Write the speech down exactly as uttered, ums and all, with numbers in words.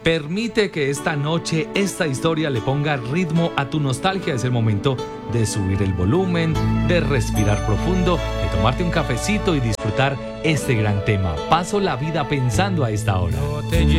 Permite que esta noche, esta historia le ponga ritmo a tu nostalgia. Es el momento de subir el volumen, de respirar profundo, de tomarte un cafecito y disfrutar este gran tema. Paso la vida pensando a esta hora.